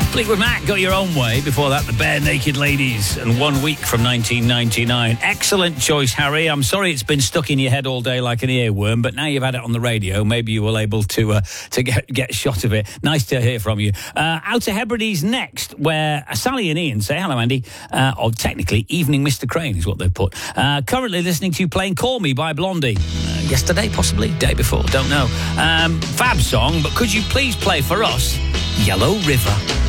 Fleetwood Mac, Go Your Own Way. Before that, the Bare Naked Ladies and 1 Week from 1999. Excellent choice, Harry. I'm sorry it's been stuck in your head all day like an earworm, but now you've had it on the radio, maybe you were able to get a shot of it. Nice to hear from you. Outer Hebrides next, where Sally and Ian say, hello, Andy, or technically, Evening Mr. Crane is what they've put. Currently listening to Playing Call Me by Blondie. Yesterday, possibly, day before, don't know. Fab song, but could you please play for us Yellow River?